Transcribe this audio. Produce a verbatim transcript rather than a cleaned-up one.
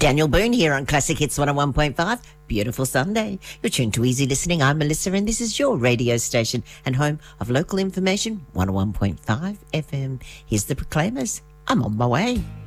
Daniel Boone here on Classic Hits one oh one point five. Beautiful Sunday. You're tuned to Easy Listening. I'm Melissa and this is your radio station and home of local information, one oh one point five F M. Here's the Proclaimers. I'm on my way.